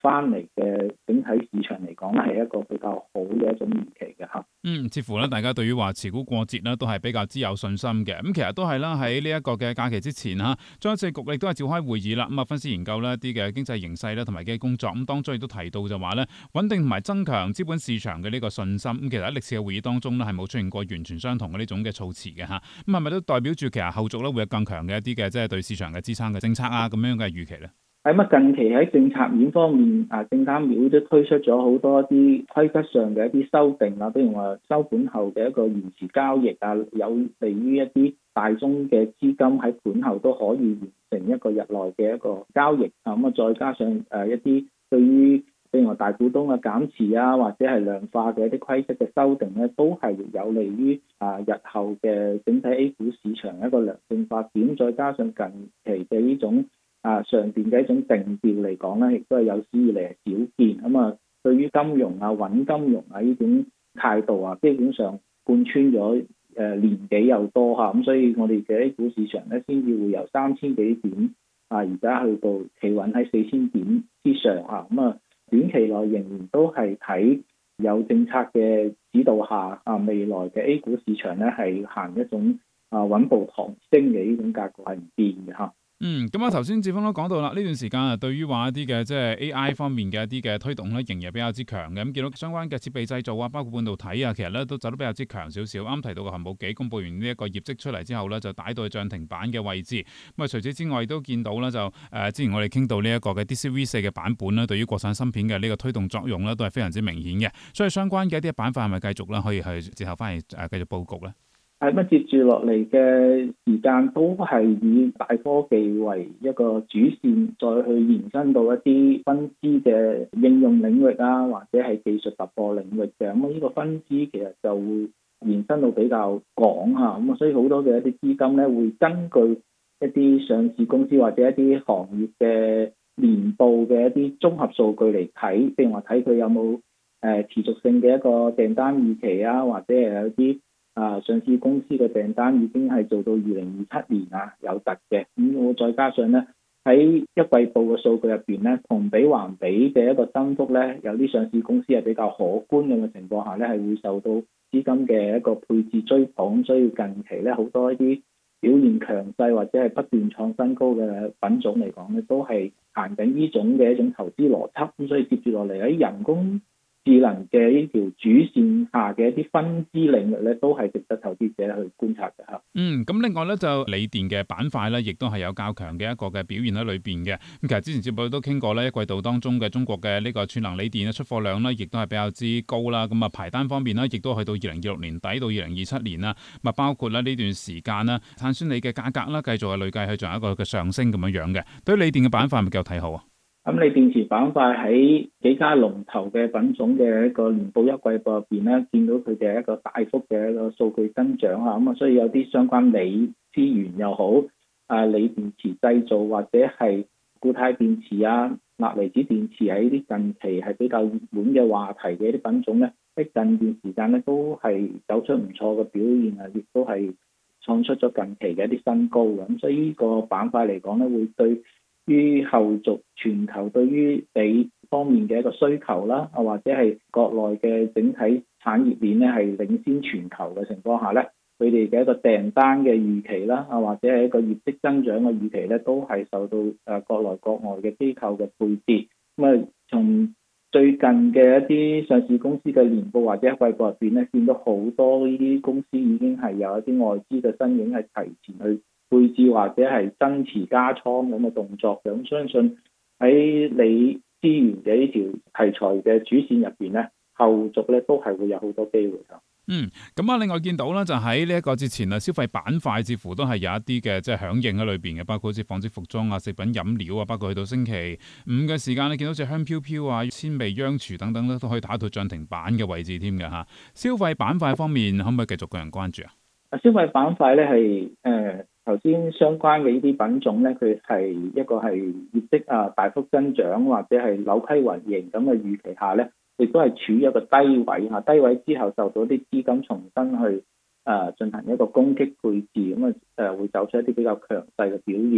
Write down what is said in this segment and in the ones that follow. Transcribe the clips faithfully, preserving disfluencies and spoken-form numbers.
翻嚟嘅整體市場嚟講咧，係一個比較好嘅一種預期嘅嚇。 嗯，似乎咧，大家對於話持股過節咧，都係比較之有信心嘅。咁其實都係啦，喺呢一個嘅假期之前嚇，中央政局亦都係召開會議啦。咁啊，分析研究呢一啲嘅經濟形勢咧，同埋嘅工作。咁當中亦都提到就話咧，穩定同埋增強資本市場嘅呢個信心。咁其實喺歷次嘅會議當中呢，係冇出現過完全相同嘅呢種嘅措辭嘅嚇。咁係咪都代表住其實後續咧會有更強嘅一啲嘅即係對市場嘅支撐嘅政策啊咁樣嘅預期咧？ 喺乜近期喺政策面方面，啊證監會都推出咗好多啲規則上嘅一啲修訂啊，比如話收盤後嘅一個延遲交易啊，有利於一啲大宗嘅資金喺盤後都可以完成一個日內嘅一個交易啊。咁啊，再加上誒一啲對於譬如話大股東嘅減持啊，或者係量化嘅一啲規則嘅修訂咧，都係有利於啊日後嘅整體 A 股市場一個良性發展。再加上近期嘅呢種啊，上邊嘅一種定調嚟講咧，亦都係有史以嚟係少見。咁啊，對於金融啊、穩金融啊呢種態度啊，基本上貫穿咗誒年幾又多嚇。咁所以我哋嘅 A 股市場咧，先至會由三千幾點啊，而家去到企穩喺四千點之上嚇。咁啊，短期內仍然都係睇有政策嘅指導下啊，未來嘅 A 股市場咧係行一種啊穩步抬升嘅呢種格局係唔變嘅嚇。 嗯，咁啊，頭先志峰都講到啦，呢段時間啊，對於話一啲嘅即係 A I 方面嘅一啲嘅推動咧，仍然比較之強嘅。咁見到相關嘅設備製造啊，包括半導體啊，其實咧都走得比較之強少少。啱提到嘅寒武紀公佈完呢一個業績出嚟之後咧，就帶到去漲停板嘅位置。咁啊，除此之外，亦都見到咧就誒、呃，之前我哋傾到呢一個嘅 D C V 四嘅版本咧，對於國產芯片嘅呢個推動作用咧，都係非常之明顯嘅。所以相關嘅一啲板塊係咪繼續咧，可以去之後翻嚟誒繼續佈局咧？ 係乜接住落嚟嘅時間都係以大科技為一個主線，再去延伸到一啲分支嘅應用領域啊，或者係技術突破領域嘅。咁呢個分支其實就會延伸到比較廣嚇。咁啊，所以好多嘅一啲資金咧，會根據一啲上市公司或者一啲行業嘅年報嘅一啲綜合數據嚟睇，譬如話睇佢有冇誒持續性嘅一個訂單預期啊，或者係有啲啊！上市公司嘅訂單已經係做到二零二七年啊，有突嘅。咁我再加上咧喺一季報嘅數據入邊咧，同比環比嘅一個增幅咧，有啲上市公司係比較可觀咁嘅情況下咧，係會受到資金嘅一個配置追捧。所以近期咧好多一啲表現強勢或者係不斷創新高嘅品種嚟講咧，都係行緊呢種嘅一種投資邏輯。咁所以接住落嚟喺人工智能嘅呢條主線下嘅一啲分支領域咧，都係值得投資者去觀察嘅嚇。 嗯，咁另外咧就鋰電嘅板塊咧，亦都係有較強嘅一個嘅表現喺裏邊嘅。咁其實之前節目都傾過咧，一季度當中嘅中國嘅呢個儲能鋰電嘅出貨量咧，亦都係比較之高啦。咁啊排單方面咧，亦都去到二零二六年底到二零二七年啦。咁啊包括咧呢段時間啦，碳酸鋰嘅價格啦，繼續係累計去仲有一個嘅上升咁樣樣嘅。對於鋰電嘅板塊係咪繼續睇好啊？ 咁鋰電池板塊喺幾家龍頭嘅品種嘅一個年報一季報入邊咧，見到佢哋一個大幅嘅一個數據增長啊，咁啊，所以有啲相關鋰資源又好，啊鋰電池製造或者係固態電池啊、鈉離子電池喺啲近期係比較熱門嘅話題嘅一啲品種咧，喺近段時間咧都係走出唔錯嘅表現啊，亦都係創出咗近期嘅一啲新高嘅。咁所以呢個板塊嚟講咧，會對於後續全球對於鋰方面嘅一個需求啦，啊或者係國內嘅整體產業鏈咧係領先全球嘅情況下咧，佢哋嘅一個訂單嘅預期啦，啊或者係一個業績增長嘅預期咧，都係受到誒國內國外嘅機構嘅配置。咁啊，從最近嘅一啲上市公司嘅年報或者季報入邊咧，見到好多呢啲公司已經係有一啲外資嘅身影係提前去配置或者係增持加倉咁嘅動作嘅。咁相信喺鋰資源嘅呢條題材嘅主線入邊咧，後續咧都係會有好多機會嘅。 嗯，咁啊，另外見到咧就喺呢一個節前啊，消費板塊似乎都係有一啲嘅即係響應喺裏邊嘅，包括好似紡織服裝啊、食品飲料啊，包括去到星期五嘅時間，你見到隻香飄飄啊、千味央廚等等咧，都可以打到漲停板嘅位置添嘅嚇。消費板塊方面，可唔可以繼續個人關注啊？ 消費板塊咧係誒頭先相關嘅呢啲品種咧，佢係一個係業績啊大幅增長或者係扭虧為盈咁嘅預期下咧，亦都係處於一個低位嚇，低位之後受到啲資金重新去誒、呃、進行一個攻擊配置，咁啊誒會走出一啲比較強勢嘅表現。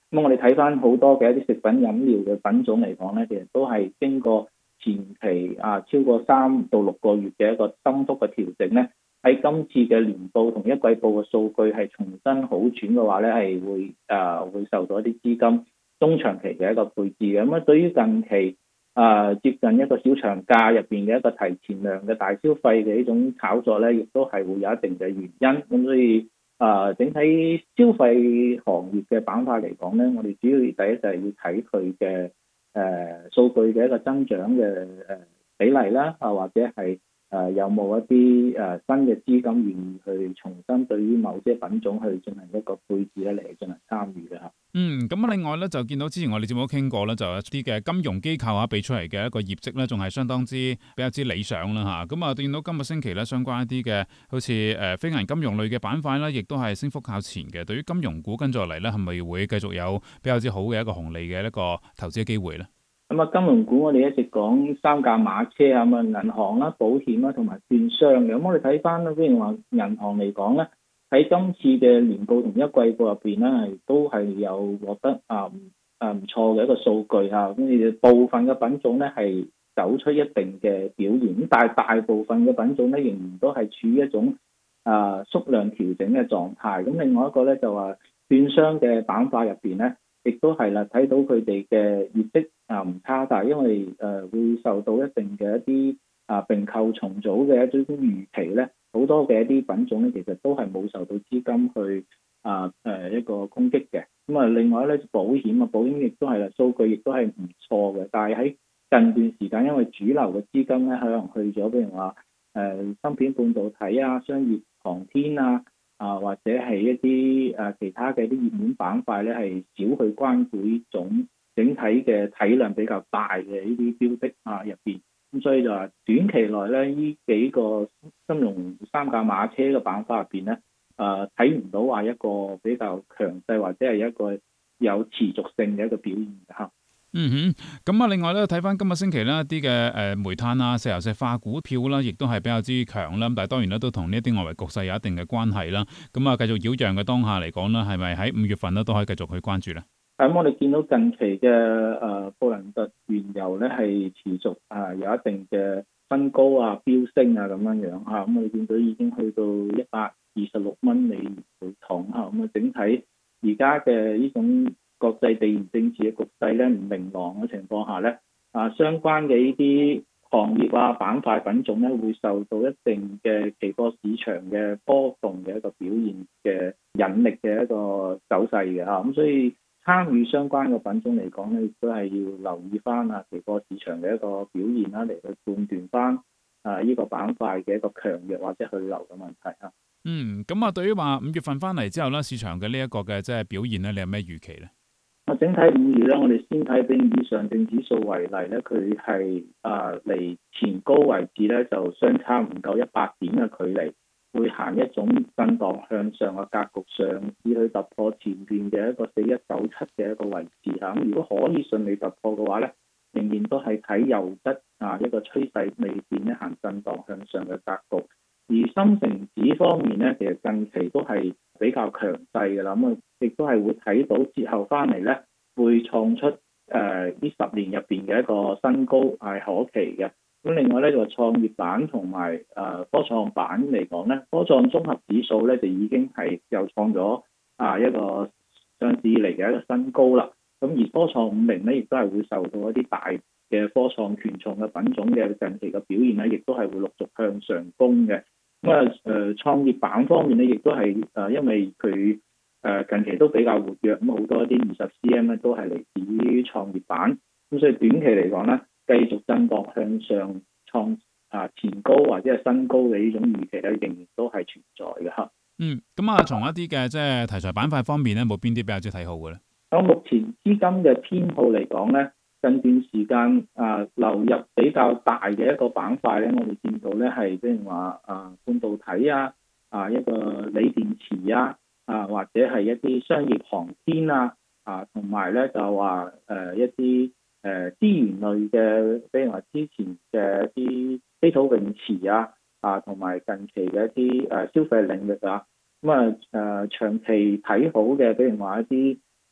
咁我哋睇翻好多嘅一啲食品飲料嘅品種嚟講咧，其實都係經過前期啊超過三到六個月嘅一個增幅嘅調整咧，喺今次嘅年報同一季報嘅數據係重新好轉嘅話咧，係會誒、啊、會受到一啲資金中長期嘅一個配置嘅。咁啊，對於近期啊、呃、接近一個小長假入邊嘅一個提前量嘅大消費嘅呢種炒作咧，亦都係會有一定嘅原因。咁所以啊、呃，整體消費行業嘅板塊嚟講咧，我哋主要第一就係要睇佢嘅誒數據嘅一個增長嘅誒比例啦，啊或者係誒有冇一啲誒新嘅資金願意去重新對於某些品種去進行一個配置咧嚟進行參與嘅嚇。 嗯，咁啊，另外咧就見到之前我哋節目都傾過啦，就有一啲嘅金融機構啊，俾出嚟嘅一個業績咧，仲係相當之比較之理想啦嚇。咁啊，見到今個星期咧，相關一啲嘅好似誒非銀金融類嘅板塊咧，亦都係升幅靠前嘅。對於金融股跟住落嚟咧，係咪會繼續有比較之好嘅一個紅利嘅一個投資嘅機會咧？ 咁啊，金融股我哋一直講三駕馬車啊，咁啊，銀行啦、保險啦同埋券商嘅。咁我哋睇翻咧，譬如話銀行嚟講咧，喺今次嘅年報同一季報入邊咧，係都係有獲得啊啊唔錯嘅一個數據嚇。咁而部分嘅品種咧係走出一定嘅表現，咁但係大部分嘅品種咧仍然都係處於一種啊縮量調整嘅狀態。咁另外一個咧就話券商嘅板塊入邊咧，亦都係啦，睇到佢哋嘅業績啊唔差，但係因為誒、呃、會受到一定嘅一啲啊併購重組嘅一種預期咧，好多嘅一啲品種咧，其實都係冇受到資金去啊誒、呃、一個攻擊嘅。咁啊，另外咧保險啊，保險亦都係啦，數據亦都係唔錯嘅。但係喺近段時間，因為主流嘅資金咧可能去咗，譬如話誒芯片半導體啊、商業航天啊。啊，或者係一啲誒、啊、其他嘅啲熱門板塊咧，係少去關注呢種整體嘅體量比較大嘅呢啲標的啊入邊，咁所以就話短期內咧，呢幾個金融三駕馬車嘅板塊入邊咧，誒睇唔到話一個比較強勢或者係一個有持續性嘅一個表現嚇。 嗯哼，咁啊，另外咧睇翻今個星期呢一啲嘅誒煤炭啊、石油石化股票啦，亦都係比較之強啦。咁但係當然咧都同呢一啲外圍局勢有一定嘅關係啦。咁啊，繼續擾攘嘅當下嚟講咧，係咪喺五月份咧都可以繼續去關注咧？ 咁我哋見到近期嘅誒布蘭特原油咧係持續啊有一定嘅分高啊、飆升啊咁樣樣嚇。咁我哋見到已經去到一百二十六蚊美元每桶嚇。咁啊，整體而家嘅呢種國際地緣政治嘅局勢咧唔明朗嘅情況下咧，啊相關嘅呢啲行業啊、板塊品種咧會受到一定嘅期貨市場嘅波動嘅一個表現嘅引力嘅一個走勢嘅嚇。咁所以參與相關嘅品種嚟講咧，亦都係要留意翻啊期貨市場嘅一個表現啦，嚟去判斷翻啊呢個板塊嘅一個強弱或者去留嘅問題啊。 嗯，咁啊，對於話五月份翻嚟之後咧，市場嘅呢一個嘅即係表現咧，你有咩預期咧？ 啊，整體五月咧，我哋先睇比以上證指數為例咧，佢係啊離前高位置咧就相差唔夠一百點嘅距離，會行一種震盪向上嘅格局，上至去突破前邊嘅一個四一九七嘅一個位置嚇。咁如果可以順利突破嘅話咧，仍然都係睇右側啊一個趨勢未變咧行震盪向上嘅格局。而深成指方面咧，其實近期都係比較強勢嘅啦，咁啊亦都係會睇到節後翻嚟咧，會創出誒呢、呃、十年入邊嘅一個新高係可期嘅。咁另外咧就創業板同埋誒科創板嚟講咧，科創綜合指數咧就已經係又創咗啊一個上市以嚟嘅一個新高啦。咁而科創五零咧，亦都係會受到一啲大嘅科創權重嘅品種嘅近期嘅表現咧，亦都係會陸續向上攻嘅。咁啊誒創業板方面咧，亦都係誒因為佢誒近期都比較活躍，咁好多一啲二十 C M 咧都係嚟自於創業板，咁所以短期嚟講咧，繼續震盪向上創啊前高或者係新高嘅呢種預期咧，仍然都係存在嘅嚇。 嗯，咁啊，從一啲嘅即係題材板塊方面咧，冇邊啲比較之睇好嘅咧？ 喺目前資金嘅偏好嚟講咧，近段時間啊流入比較大嘅一個板塊咧，我哋見到咧係即係話啊半導體啊啊一個鋰電池啊啊或者係一啲商業航天啊啊同埋咧就話誒、呃、一啲誒資源類嘅，比如話之前嘅一啲稀土永磁啊啊同埋近期嘅一啲誒消費領域啊，咁啊誒長期睇好嘅，比如話一啲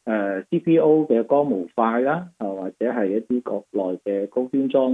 誒 C P U 嘅光模塊啦，啊或者係一啲國內嘅高端裝